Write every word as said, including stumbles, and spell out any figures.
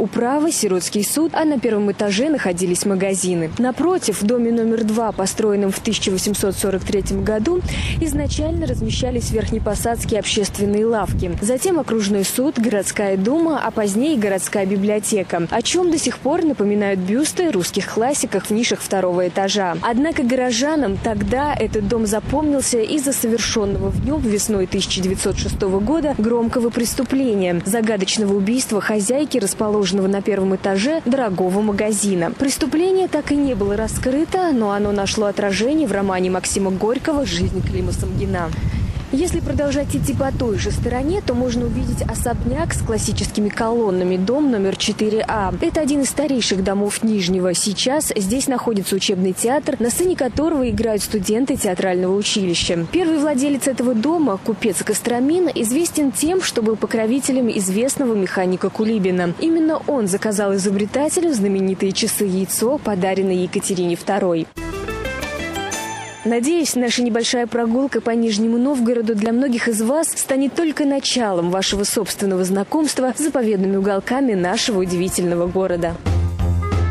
управа, сиротский суд, а на первом этаже находились магазины. Напротив, в доме номер два, построенном в тысяча восемьсот сорок третьем году, изначально размещались верхнепосадские общественные лавки. Затем окружной суд, городская дума, а позднее городская библиотека, о чем до сих пор напоминают бюсты русских классиков в нишах второго этажа. Однако горожанам тогда этот дом запомнился из-за совершенного в нем весной тысяча девятьсот шестого года громкого преступления – загадочного убийства хозяйки, расположенного на первом этаже дорогого магазина. Преступление так и не было раскрыто, но оно нашло отражение в романе Максима Горького «Жизнь Клима Самгина». Если продолжать идти по той же стороне, то можно увидеть особняк с классическими колоннами, дом номер четыре А. Это один из старейших домов Нижнего. Сейчас здесь находится учебный театр, на сцене которого играют студенты театрального училища. Первый владелец этого дома, купец Костромин, известен тем, что был покровителем известного механика Кулибина. Именно он заказал изобретателю знаменитые часы-яйцо, подаренные Екатерине второй. Надеюсь, наша небольшая прогулка по Нижнему Новгороду для многих из вас станет только началом вашего собственного знакомства с заповедными уголками нашего удивительного города.